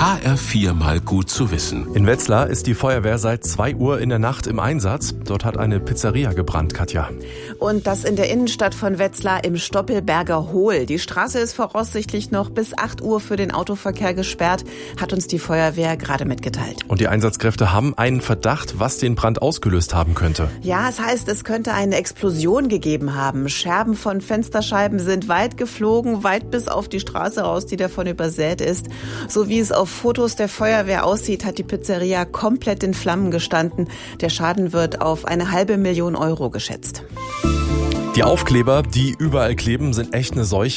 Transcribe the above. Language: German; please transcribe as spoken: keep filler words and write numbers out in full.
H R vier mal gut zu wissen. In Wetzlar ist die Feuerwehr seit zwei Uhr in der Nacht im Einsatz. Dort hat eine Pizzeria gebrannt, Katja. Und das in der Innenstadt von Wetzlar im Stoppelberger Hohl. Die Straße ist voraussichtlich noch bis acht Uhr für den Autoverkehr gesperrt, hat uns die Feuerwehr gerade mitgeteilt. Und die Einsatzkräfte haben einen Verdacht, was den Brand ausgelöst haben könnte. Ja, es heißt, es könnte eine Explosion gegeben haben. Scherben von Fensterscheiben sind weit geflogen, weit bis auf die Straße raus, die davon übersät ist. So wie es auf Fotos der Feuerwehr aussieht, hat die Pizzeria komplett in Flammen gestanden. Der Schaden wird auf eine halbe Million Euro geschätzt. Die Aufkleber, die überall kleben, sind echt eine Seuche.